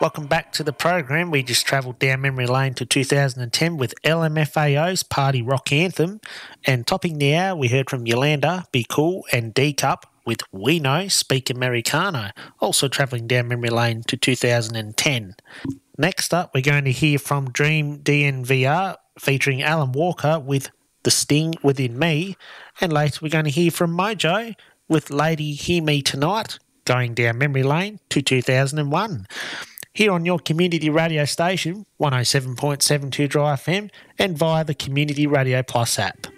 Welcome back to the program. We just travelled down memory lane to 2010 with LMFAO's Party Rock Anthem. And topping the hour, we heard from Yolanda, Be Cool and D-Cup with We Know, Speak Americano, also travelling down memory lane to 2010. Next up, we're going to hear from Dream DNVR featuring Alan Walker with The Sting Within Me. And later we're going to hear from Mojo with Lady Hear Me Tonight, going down memory lane to 2001. Here on your community radio station, 107.72 Dry FM, and via the Community Radio Plus app.